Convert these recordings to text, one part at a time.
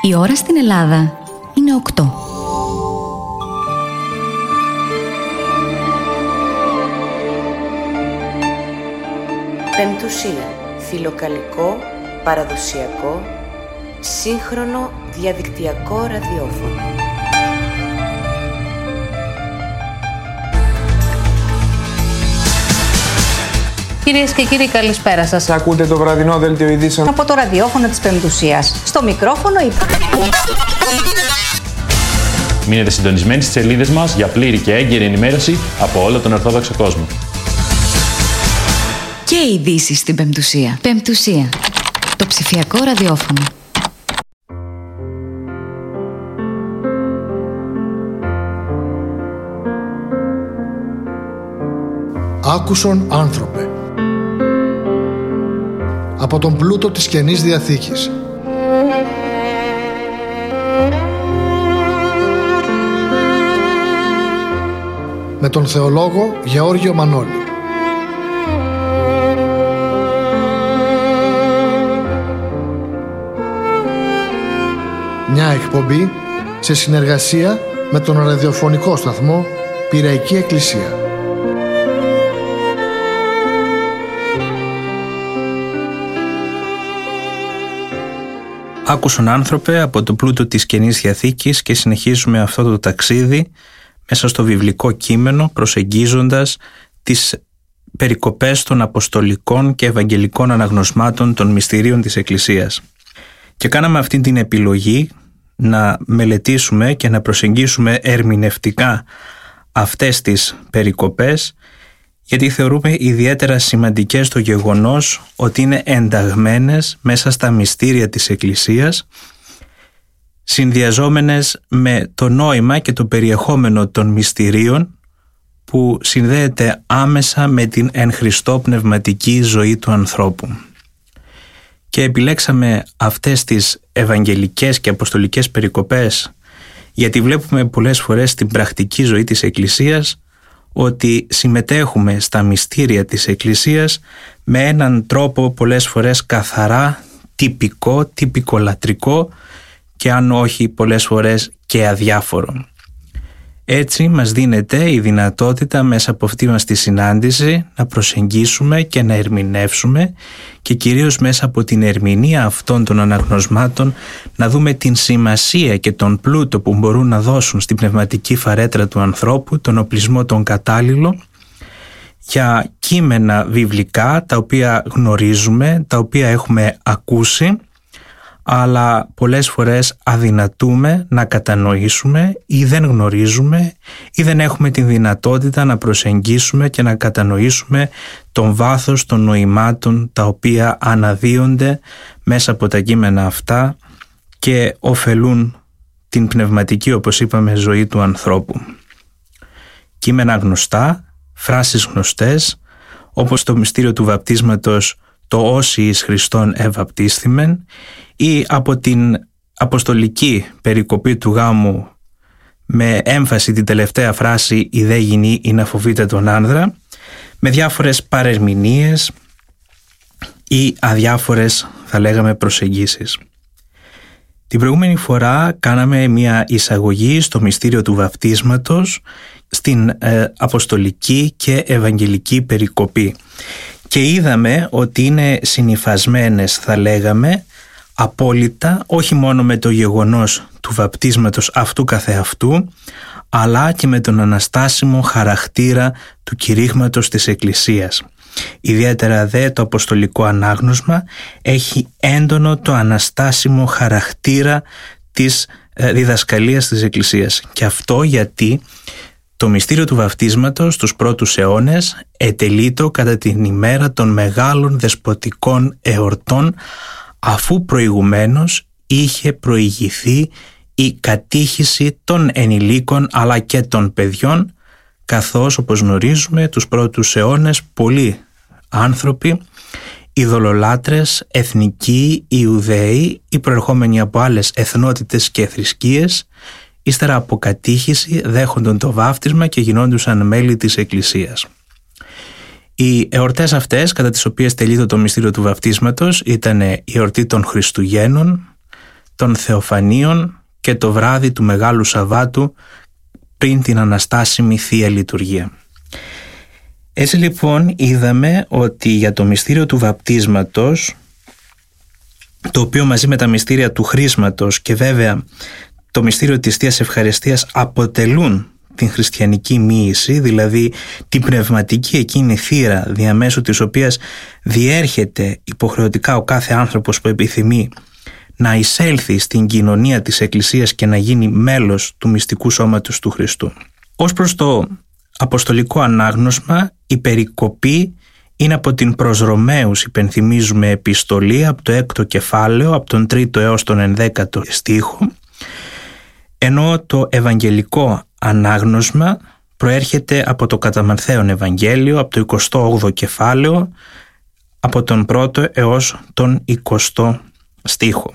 Η ώρα στην Ελλάδα είναι 8. Πεμπτουσία. Φιλοκαλικό, παραδοσιακό, σύγχρονο διαδικτυακό ραδιόφωνο. Κυρίες και κύριοι, καλησπέρα σας. Ακούτε το βραδινό δελτίο ειδήσεων από το ραδιόφωνο της Πεμπτουσίας. Στο μικρόφωνο Μείνετε συντονισμένοι στις σελίδες μας για πλήρη και έγκαιρη ενημέρωση από όλο τον Ορθόδοξο κόσμο. Και ειδήσεις στην Πεμπτουσία. Πεμπτουσία. Το ψηφιακό ραδιόφωνο. Άκουσον άνθρωπε. Από τον πλούτο της Καινής Διαθήκης. Με τον θεολόγο Γεώργιο Μανώλη. Μια εκπομπή σε συνεργασία με τον ραδιοφωνικό σταθμό Πειραϊκή Εκκλησία. Άκουσον άνθρωπε από το πλούτο της Καινής Διαθήκης και συνεχίζουμε αυτό το ταξίδι μέσα στο βιβλικό κείμενο προσεγγίζοντας τις περικοπές των αποστολικών και ευαγγελικών αναγνωσμάτων των μυστηρίων της Εκκλησίας. Και κάναμε αυτή την επιλογή να μελετήσουμε και να προσεγγίσουμε ερμηνευτικά αυτές τις περικοπές, γιατί θεωρούμε ιδιαίτερα σημαντικές το γεγονός ότι είναι ενταγμένες μέσα στα μυστήρια της Εκκλησίας, συνδυαζόμενες με το νόημα και το περιεχόμενο των μυστηρίων που συνδέεται άμεσα με την εν Χριστώ πνευματική ζωή του ανθρώπου. Και επιλέξαμε αυτές τις ευαγγελικές και αποστολικές περικοπές γιατί βλέπουμε πολλές φορές στην πρακτική ζωή της Εκκλησίας ότι συμμετέχουμε στα μυστήρια της Εκκλησίας με έναν τρόπο πολλές φορές καθαρά τυπικό, τυπικολατρικό και αν όχι πολλές φορές και αδιάφορο. Έτσι μας δίνεται η δυνατότητα μέσα από αυτή μας τη συνάντηση να προσεγγίσουμε και να ερμηνεύσουμε και κυρίως μέσα από την ερμηνεία αυτών των αναγνωσμάτων να δούμε την σημασία και τον πλούτο που μπορούν να δώσουν στην πνευματική φαρέτρα του ανθρώπου, τον οπλισμό τον κατάλληλο για κείμενα βιβλικά τα οποία γνωρίζουμε, τα οποία έχουμε ακούσει, αλλά πολλές φορές αδυνατούμε να κατανοήσουμε ή δεν γνωρίζουμε ή δεν έχουμε την δυνατότητα να προσεγγίσουμε και να κατανοήσουμε τον βάθος των νοημάτων τα οποία αναδύονται μέσα από τα κείμενα αυτά και ωφελούν την πνευματική, όπως είπαμε, ζωή του ανθρώπου. Κείμενα γνωστά, φράσεις γνωστές, όπως το μυστήριο του βαπτίσματος, το «Όσοι εις Χριστόν ευαπτίσθημεν», ή από την αποστολική περικοπή του γάμου με έμφαση την τελευταία φράση «Η δε γυνή ή να φοβείται τον άνδρα», με διάφορες παρερμηνίες ή αδιάφορες, θα λέγαμε, προσεγγίσεις. Την προηγούμενη φορά κάναμε μια εισαγωγή στο μυστήριο του βαπτίσματος στην αποστολική και ευαγγελική περικοπή και είδαμε ότι είναι συνυφασμένες, θα λέγαμε, απόλυτα, όχι μόνο με το γεγονός του βαπτίσματος αυτού καθεαυτού, αλλά και με τον αναστάσιμο χαρακτήρα του κηρύγματος της Εκκλησίας. Ιδιαίτερα δε το αποστολικό ανάγνωσμα έχει έντονο το αναστάσιμο χαρακτήρα της διδασκαλίας της Εκκλησίας. Και αυτό γιατί το μυστήριο του βαπτίσματος στους πρώτους αιώνες ετελείτο κατά την ημέρα των μεγάλων δεσποτικών εορτών, αφού προηγουμένως είχε προηγηθεί η κατήχηση των ενηλίκων αλλά και των παιδιών, καθώς όπως γνωρίζουμε τους πρώτους αιώνες πολλοί άνθρωποι, ειδωλολάτρες, εθνικοί, Ιουδαίοι ή προερχόμενοι από άλλες εθνότητες και θρησκείες, ύστερα από κατήχηση δέχονταν το βάφτισμα και γινόντουσαν μέλη της Εκκλησίας. Οι εορτές αυτές κατά τις οποίες τελείτο το μυστήριο του βαπτίσματος ήταν η εορτή των Χριστουγέννων, των Θεοφανίων και το βράδυ του Μεγάλου Σαββάτου πριν την Αναστάσιμη Θεία Λειτουργία. Έτσι λοιπόν είδαμε ότι για το μυστήριο του βαπτίσματος, το οποίο μαζί με τα μυστήρια του χρίσματος και βέβαια το μυστήριο της Θείας Ευχαριστίας αποτελούν την χριστιανική μοίηση, δηλαδή την πνευματική εκείνη θύρα διαμέσου της οποίας διέρχεται υποχρεωτικά ο κάθε άνθρωπος που επιθυμεί να εισέλθει στην κοινωνία της Εκκλησίας και να γίνει μέλος του μυστικού σώματος του Χριστού. Ως προς το αποστολικό ανάγνωσμα, η περικοπή είναι από την προς Ρωμαίους, υπενθυμίζουμε, επιστολή, από το 6ο κεφάλαιο, από τον 3ο έως τον 11ο στίχο, ενώ το ευαγγελικό ανάγνωσμα προέρχεται από το κατά Ματθαίον Ευαγγέλιο, από το 28ο κεφάλαιο, από τον 1ο έως τον 20ο στίχο.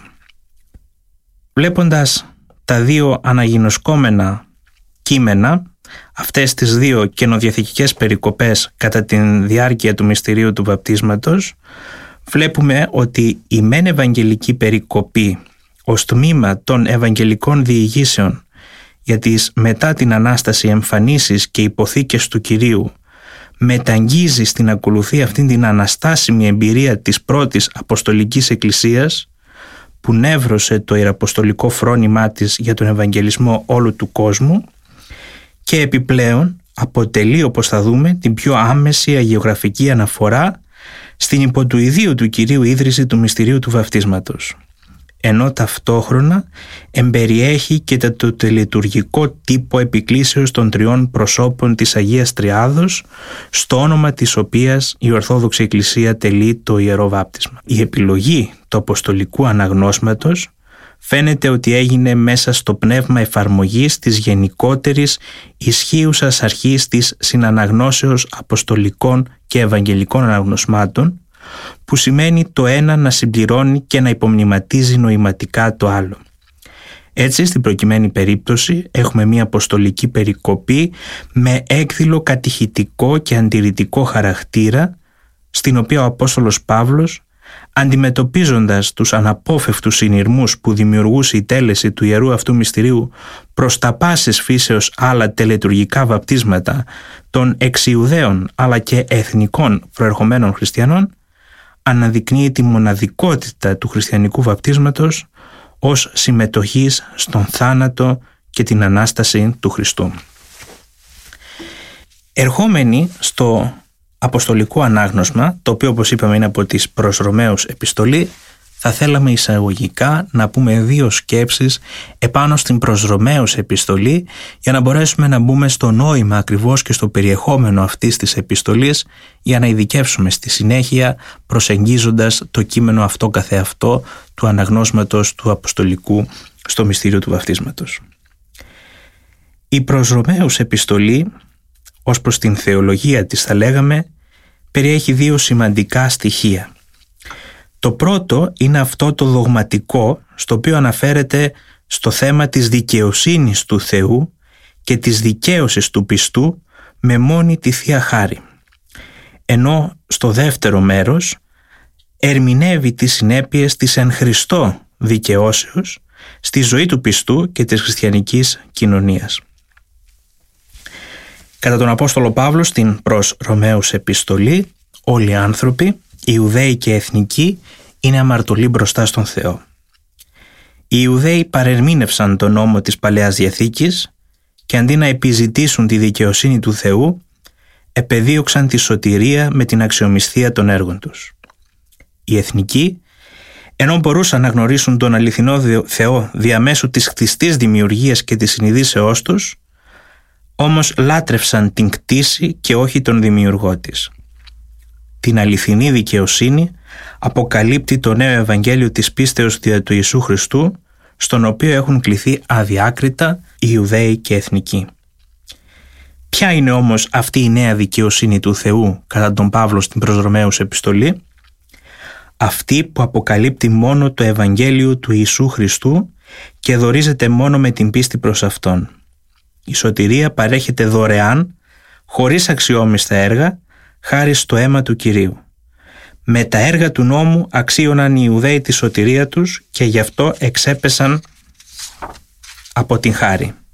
Βλέποντας τα δύο αναγινωσκόμενα κείμενα, αυτές τις δύο καινοδιαθηκικές περικοπές κατά τη διάρκεια του μυστηρίου του βαπτίσματος, βλέπουμε ότι η μεν ευαγγελική περικοπή ως τμήμα των ευαγγελικών διηγήσεων για τις μετά την Ανάσταση εμφανίσεις και υποθήκες του Κυρίου μεταγγίζει στην ακολουθία αυτήν την αναστάσιμη εμπειρία της πρώτης Αποστολικής Εκκλησίας που νεύρωσε το ιεραποστολικό φρόνημά της για τον Ευαγγελισμό όλου του κόσμου και επιπλέον αποτελεί, όπως θα δούμε, την πιο άμεση αγιογραφική αναφορά στην υπό του ιδίου του Κυρίου ίδρυση του μυστηρίου του βαπτίσματος, ενώ ταυτόχρονα εμπεριέχει και το τελετουργικό τύπο επικλήσεως των τριών προσώπων της Αγίας Τριάδος, στο όνομα της οποίας η Ορθόδοξη Εκκλησία τελεί το Ιερό Βάπτισμα. Η επιλογή του αποστολικού αναγνώσματος φαίνεται ότι έγινε μέσα στο πνεύμα εφαρμογής της γενικότερης ισχύουσας αρχής της συναναγνώσεως αποστολικών και ευαγγελικών αναγνωσμάτων, που σημαίνει το ένα να συμπληρώνει και να υπομνηματίζει νοηματικά το άλλο. Έτσι, στην προκειμένη περίπτωση έχουμε μια αποστολική περικοπή με έκδηλο κατηχητικό και αντιρρητικό χαρακτήρα, στην οποία ο Απόστολος Παύλος, αντιμετωπίζοντας τους αναπόφευκτους συνειρμούς που δημιουργούσε η τέλεση του ιερού αυτού μυστηρίου προς τα πάσης φύσεως άλλα τελετουργικά βαπτίσματα των εξιουδαίων αλλά και εθνικών προερχομένων χριστιανών, αναδεικνύει τη μοναδικότητα του χριστιανικού βαπτίσματος ως συμμετοχής στον θάνατο και την Ανάσταση του Χριστού. Ερχόμενοι στο αποστολικό ανάγνωσμα, το οποίο όπως είπαμε είναι από τις προς Ρωμαίους επιστολή, θα θέλαμε εισαγωγικά να πούμε δύο σκέψεις επάνω στην προς Ρωμαίους επιστολή για να μπορέσουμε να μπούμε στο νόημα ακριβώς και στο περιεχόμενο αυτής της επιστολής για να ειδικεύσουμε στη συνέχεια προσεγγίζοντας το κείμενο αυτό καθεαυτό του αναγνώσματος του αποστολικού στο μυστήριο του βαπτίσματος. Η προς Ρωμαίους επιστολή, ως προς την θεολογία της θα λέγαμε, περιέχει δύο σημαντικά στοιχεία. Το πρώτο είναι αυτό το δογματικό, στο οποίο αναφέρεται στο θέμα της δικαιοσύνης του Θεού και της δικαίωσης του πιστού με μόνη τη Θεία Χάρη. Ενώ στο δεύτερο μέρος ερμηνεύει τις συνέπειες της εν Χριστώ δικαιώσεως στη ζωή του πιστού και της χριστιανικής κοινωνίας. Κατά τον Απόστολο Παύλο στην προς Ρωμαίους επιστολή, όλοι οι άνθρωποι, Ιουδαίοι και εθνικοί, είναι αμαρτωλοί μπροστά στον Θεό. Οι Ιουδαίοι παρερμήνευσαν τον νόμο της Παλαιάς Διαθήκης και αντί να επιζητήσουν τη δικαιοσύνη του Θεού, επεδίωξαν τη σωτηρία με την αξιομισθία των έργων τους. Οι εθνικοί, ενώ μπορούσαν να γνωρίσουν τον αληθινό Θεό διαμέσου της χτιστής δημιουργίας και της συνειδήσεώς τους, όμως λάτρευσαν την κτήση και όχι τον δημιουργό της. Την αληθινή δικαιοσύνη αποκαλύπτει το νέο Ευαγγέλιο της πίστεως δια του Ιησού Χριστού, στον οποίο έχουν κληθεί αδιάκριτα οι Ιουδαίοι και εθνικοί. Ποια είναι όμως αυτή η νέα δικαιοσύνη του Θεού κατά τον Παύλο στην προς Ρωμαίους επιστολή? Αυτή που αποκαλύπτει μόνο το Ευαγγέλιο του Ιησού Χριστού και δωρίζεται μόνο με την πίστη προς Αυτόν. Η σωτηρία παρέχεται δωρεάν, χωρίς αξιόμιστα έργα, χάρη στο αίμα του Κυρίου. Με τα έργα του νόμου αξίωναν οι Ιουδαίοι τη σωτηρία τους και γι' αυτό εξέπεσαν από την χάρη.